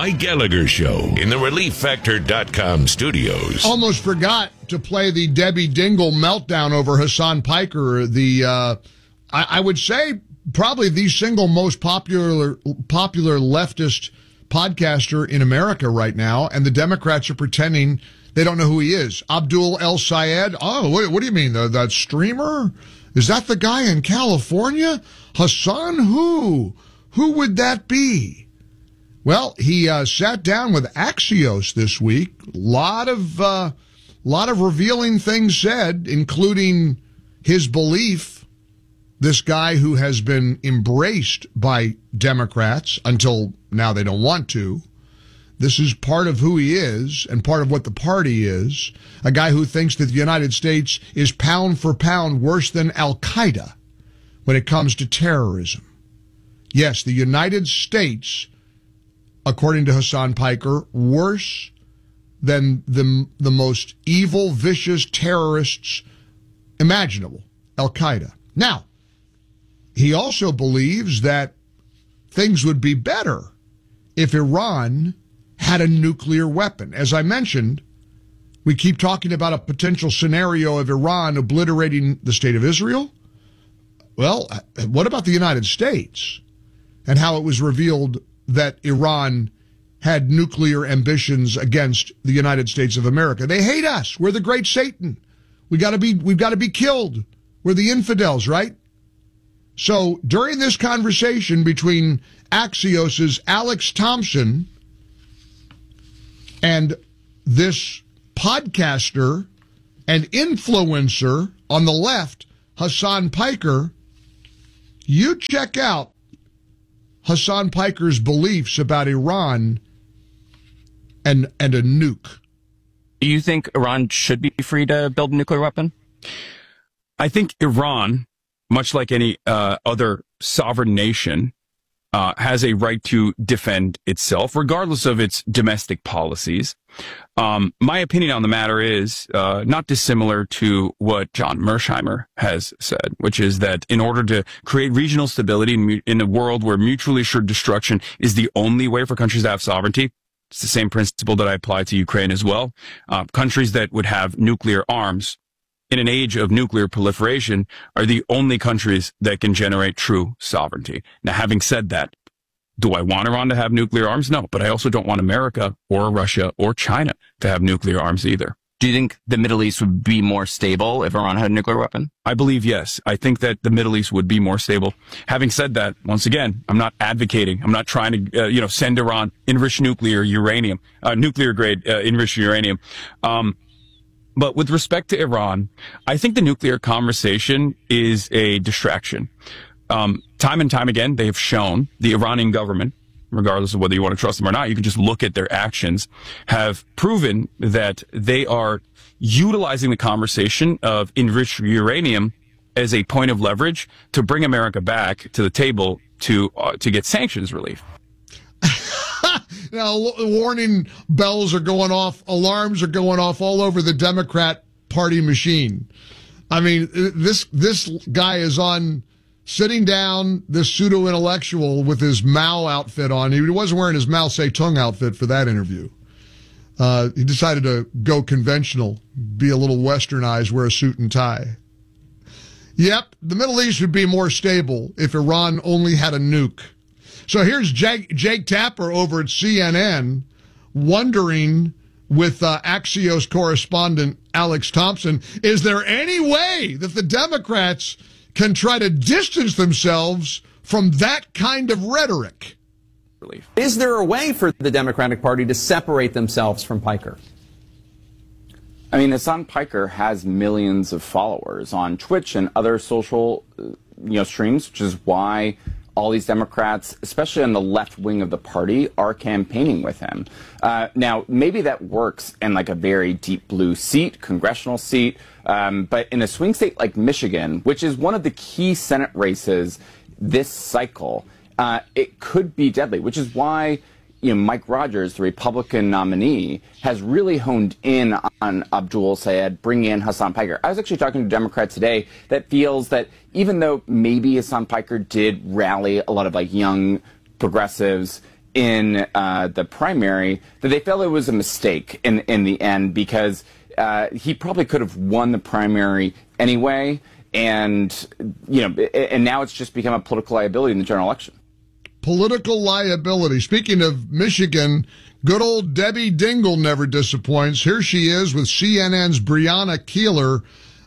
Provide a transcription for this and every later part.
Mike Gallagher Show in the ReliefFactor.com studios. Almost forgot to play the Debbie Dingle meltdown over Hassan Piker, I would say probably the single most popular leftist podcaster in America right now, and the Democrats are pretending they don't know who he is. Abdul El Sayed. Oh, what do you mean? That streamer? Is that the guy in California? Hassan who? Who would that be? Well, he sat down with Axios this week. Lot of revealing things said, including his belief, this guy who has been embraced by Democrats until now they don't want to. This is part of who he is and part of what the party is. A guy who thinks that the United States is pound for pound worse than Al-Qaeda when it comes to terrorism. Yes, the United States, according to Hassan Piker, worse than the most evil, vicious terrorists imaginable, Al-Qaeda. Now, he also believes that things would be better if Iran had a nuclear weapon. As I mentioned, we keep talking about a potential scenario of Iran obliterating the state of Israel. Well, what about the United States and how it was revealed that Iran had nuclear ambitions against the United States of America? They hate us. We're the great Satan. We've got to be killed. We're the infidels, right? So during this conversation between Axios's Alex Thompson and this podcaster and influencer on the left, Hassan Piker, you check out Hassan Piker's beliefs about Iran and a nuke. Do you think Iran should be free to build a nuclear weapon? I think Iran, much like any other sovereign nation, has a right to defend itself, regardless of its domestic policies. My opinion on the matter is not dissimilar to what John Mersheimer has said, which is that in order to create regional stability in a world where mutually assured destruction is the only way for countries to have sovereignty, it's the same principle that I apply to Ukraine as well. Countries that would have nuclear arms in an age of nuclear proliferation are the only countries that can generate true sovereignty. Now, having said that, do I want Iran to have nuclear arms? No, but I also don't want America or Russia or China to have nuclear arms either. Do you think the Middle East would be more stable if Iran had a nuclear weapon? I believe yes. I think that the Middle East would be more stable. Having said that, once again, I'm not advocating. I'm not trying to, send Iran enriched nuclear uranium, nuclear grade enriched uranium. But with respect to Iran, I think the nuclear conversation is a distraction. Time and time again, they have shown the Iranian government, regardless of whether you want to trust them or not, you can just look at their actions, have proven that they are utilizing the conversation of enriched uranium as a point of leverage to bring America back to the table to get sanctions relief. Now, warning bells are going off, alarms are going off all over the Democrat Party machine. I mean, this guy is on sitting down, this pseudo-intellectual with his Mao outfit on. He wasn't wearing his Mao Zedong outfit for that interview. He decided to go conventional, be a little westernized, wear a suit and tie. Yep, the Middle East would be more stable if Iran only had a nuke. So here's Jake Tapper over at CNN wondering with Axios correspondent Alex Thompson, is there any way that the Democrats can try to distance themselves from that kind of rhetoric? Is there a way for the Democratic Party to separate themselves from Piker? I mean, Hassan Piker has millions of followers on Twitch and other social, streams, which is why all these Democrats, especially on the left wing of the party, are campaigning with him. Now, maybe that works in like a very deep blue seat, congressional seat, but in a swing state like Michigan, which is one of the key Senate races this cycle, it could be deadly, which is why Mike Rogers, the Republican nominee, has really honed in on Abdul Sayed, bringing in Hassan Piker. I was actually talking to a Democrat today that feels that even though maybe Hassan Piker did rally a lot of young progressives in the primary that they felt it was a mistake in the end because he probably could have won the primary anyway, and and now it's just become a political liability in the general election. Political liability. Speaking of Michigan, good old Debbie Dingell never disappoints. Here she is with CNN's Brianna Keilar,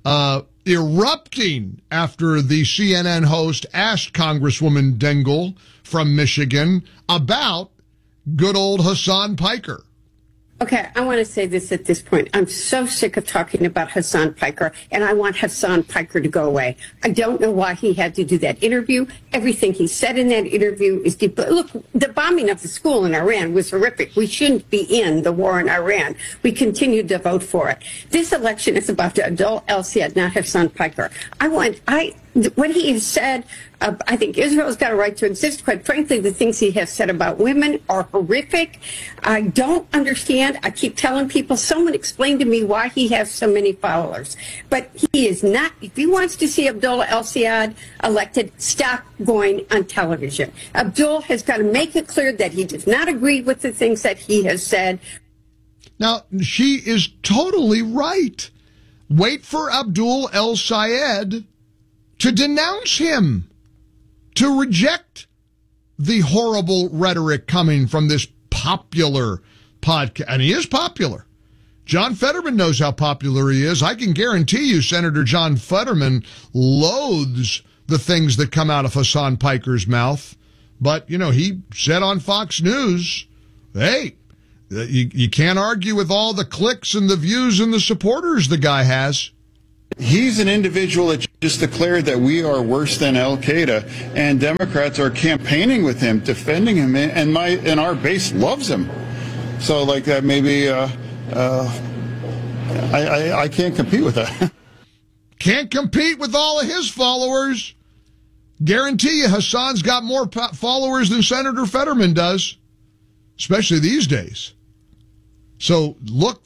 erupting after the CNN host asked Congresswoman Dingell from Michigan about good old Hasan Piker. Okay, I want to say this at this point. I'm so sick of talking about Hasan Piker, and I want Hasan Piker to go away. I don't know why he had to do that interview. Everything he said in that interview is deep. Look, the bombing of the school in Iran was horrific. We shouldn't be in the war in Iran. We continued to vote for it. This election is about Abdul El-Sayed, not Hasan Piker. What he has said, I think Israel's got a right to exist. Quite frankly, the things he has said about women are horrific. I don't understand. I keep telling people, someone explain to me why he has so many followers. But he is not, if he wants to see Abdullah El-Sayed elected, stop going on television. Abdul has got to make it clear that he does not agree with the things that he has said. Now, she is totally right. Wait for Abdul El-Sayed to denounce him, to reject the horrible rhetoric coming from this popular podcast. And he is popular. John Fetterman knows how popular he is. I can guarantee you Senator John Fetterman loathes the things that come out of Hasan Piker's mouth. But, he said on Fox News, hey, you can't argue with all the clicks and the views and the supporters the guy has. He's an individual that just declared that we are worse than Al-Qaeda, and Democrats are campaigning with him, defending him, and our base loves him. So, like that, maybe I can't compete with that. Can't compete with all of his followers. Guarantee you, Hasan's got more followers than Senator Fetterman does, especially these days. So, look,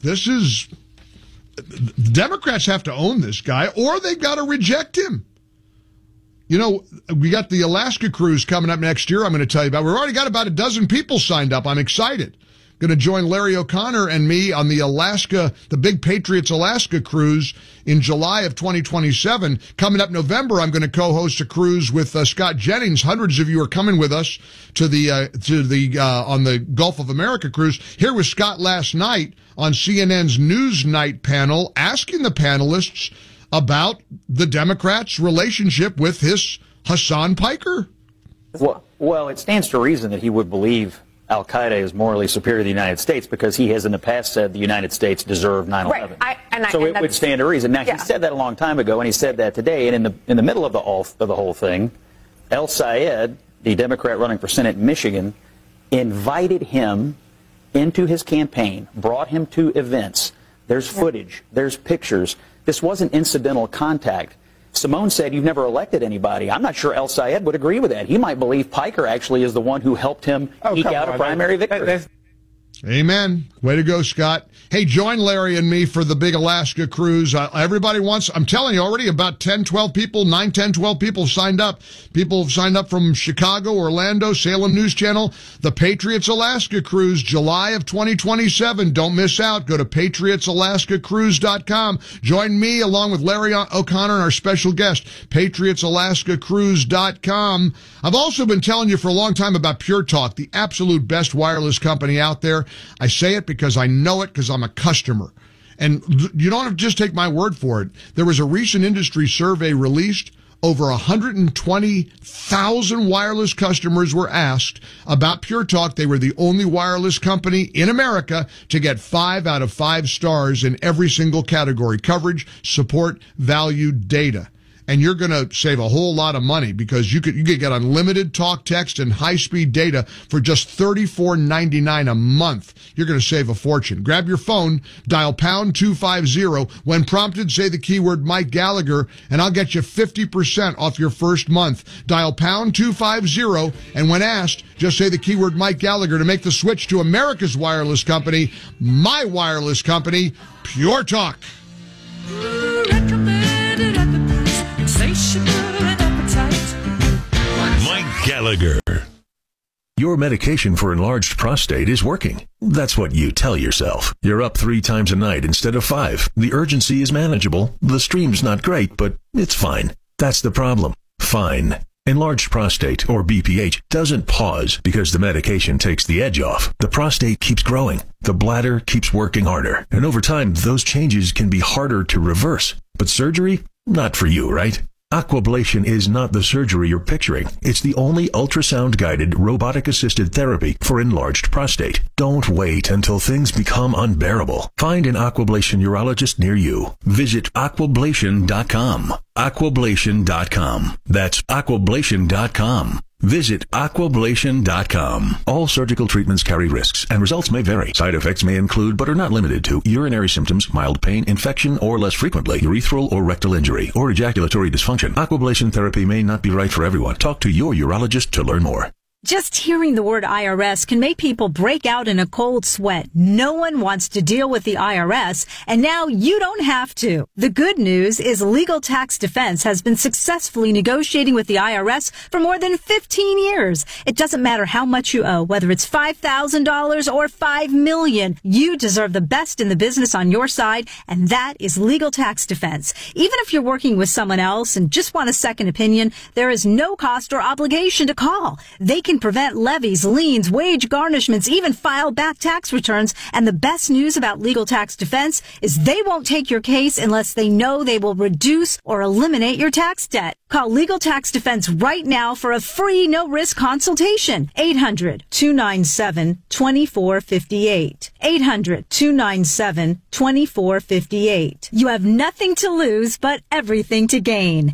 the Democrats have to own this guy, or they've got to reject him. We got the Alaska cruise coming up next year, I'm going to tell you about. We've already got about a dozen people signed up. I'm excited. Going to join Larry O'Connor and me on the Big Patriots Alaska cruise in July of 2027. Coming up November, I'm going to co-host a cruise with Scott Jennings. Hundreds of you are coming with us on the Gulf of America cruise. Here was Scott last night on CNN's Newsnight panel, asking the panelists about the Democrats' relationship with his Hasan Piker. Well, it stands to reason that he would believe Al-Qaeda is morally superior to the United States because he has in the past said the United States deserved 9/11. Right. So it would stand to reason. Now, he said that a long time ago, and he said that today. And in the middle of the whole thing, El-Sayed, the Democrat running for Senate in Michigan, invited him into his campaign, brought him to events. There's footage. There's pictures. This wasn't incidental contact. Simone said, you've never elected anybody. I'm not sure El-Sayed would agree with that. He might believe Piker actually is the one who helped him eke out a primary victory. Amen. Way to go, Scott. Hey, join Larry and me for the big Alaska cruise. Everybody wants, I'm telling you already, about 10, 12 people, 9, 10, 12 people signed up. People have signed up from Chicago, Orlando, Salem News Channel. The Patriots Alaska cruise, July of 2027. Don't miss out. Go to patriotsalaskacruise.com. Join me along with Larry O'Connor and our special guest, patriotsalaskacruise.com. I've also been telling you for a long time about Pure Talk, the absolute best wireless company out there. I say it because I know it because I'm a customer. And you don't have to just take my word for it. There was a recent industry survey released. Over 120,000 wireless customers were asked about Pure Talk. They were the only wireless company in America to get 5 out of 5 stars in every single category: coverage, support, value, data. And you're going to save a whole lot of money because you could get unlimited talk, text, and high-speed data for just $34.99 a month. You're going to save a fortune. Grab your phone, dial pound 250. When prompted, say the keyword Mike Gallagher, and I'll get you 50% off your first month. Dial pound 250, and when asked, just say the keyword Mike Gallagher to make the switch to America's wireless company, my wireless company, Pure Talk. Mike Gallagher. Your medication for enlarged prostate is working. That's what you tell yourself. You're up 3 times a night instead of 5. The urgency is manageable. The stream's not great, but it's fine. That's the problem. Fine. Enlarged prostate, or BPH, doesn't pause because the medication takes the edge off. The prostate keeps growing. The bladder keeps working harder. And over time, those changes can be harder to reverse. But surgery? Not for you, right? Aquablation is not the surgery you're picturing. It's the only ultrasound-guided, robotic-assisted therapy for enlarged prostate. Don't wait until things become unbearable. Find an Aquablation urologist near you. Visit aquablation.com. Aquablation.com. That's aquablation.com. Visit aquablation.com. All surgical treatments carry risks, and results may vary. Side effects may include, but are not limited to, urinary symptoms, mild pain, infection, or less frequently, urethral or rectal injury, or ejaculatory dysfunction. Aquablation therapy may not be right for everyone. Talk to your urologist to learn more. Just hearing the word IRS can make people break out in a cold sweat. No one wants to deal with the IRS, and now you don't have to. The good news is Legal Tax Defense has been successfully negotiating with the IRS for more than 15 years. It doesn't matter how much you owe, whether it's $5,000 or $5 million. You deserve the best in the business on your side, and that is Legal Tax Defense. Even if you're working with someone else and just want a second opinion, there is no cost or obligation to call. They can prevent levies, liens, wage garnishments, even file back tax returns. And the best news about Legal Tax Defense is they won't take your case unless they know they will reduce or eliminate your tax debt. Call Legal Tax Defense right now for a free no-risk consultation. 800-297-2458. 800-297-2458. You have nothing to lose but everything to gain.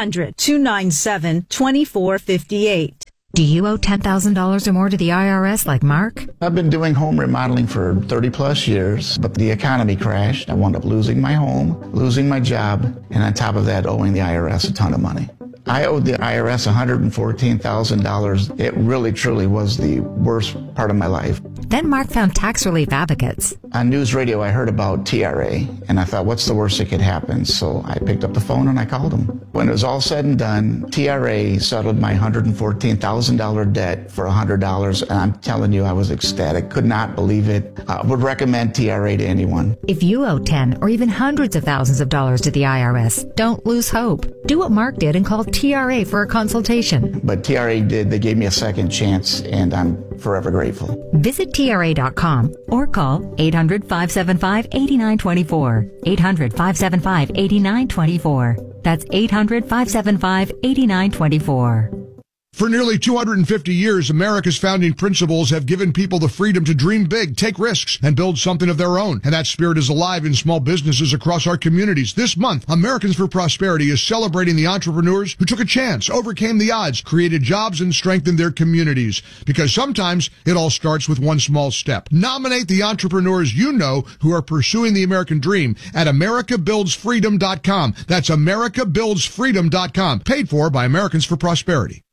800-297-2458. Do you owe $10,000 or more to the IRS like Mark? I've been doing home remodeling for 30 plus years, but the economy crashed. I wound up losing my home, losing my job, and on top of that, owing the IRS a ton of money. I owed the IRS $114,000. It really, truly was the worst part of my life. Then Mark found tax relief advocates. On news radio, I heard about TRA, and I thought, what's the worst that could happen? So I picked up the phone and I called them. When it was all said and done, TRA settled my $114,000 debt for $100, and I'm telling you, I was ecstatic. Could not believe it. I would recommend TRA to anyone. If you owe 10 or even hundreds of thousands of dollars to the IRS, don't lose hope. Do what Mark did and call TRA for a consultation. But TRA did. They gave me a second chance, and I'm forever grateful. Visit TRA.com or call 800-575-8924. 800-575-8924. That's 800-575-8924. For nearly 250 years, America's founding principles have given people the freedom to dream big, take risks, and build something of their own. And that spirit is alive in small businesses across our communities. This month, Americans for Prosperity is celebrating the entrepreneurs who took a chance, overcame the odds, created jobs, and strengthened their communities. Because sometimes it all starts with one small step. Nominate the entrepreneurs you know who are pursuing the American dream at AmericaBuildsFreedom.com. That's AmericaBuildsFreedom.com. Paid for by Americans for Prosperity.